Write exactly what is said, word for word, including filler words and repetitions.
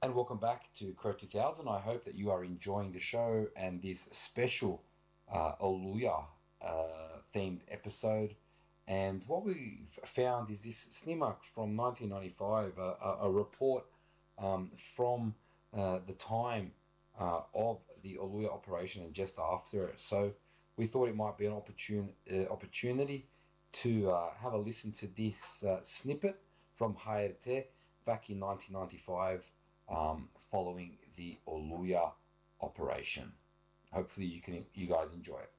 And welcome back to Crow two thousand. I hope that you are enjoying the show and this special uh, Oluya uh, themed episode. And what we found is this snimak from nineteen ninety-five, a, a, a report um, from uh, the time uh, of the Oluya operation and just after it. So we thought it might be an opportune uh, opportunity to uh, have a listen to this uh, snippet from Haerte back in nineteen ninety-five. Um, following the Oluya operation. Hopefully you can you guys enjoy it.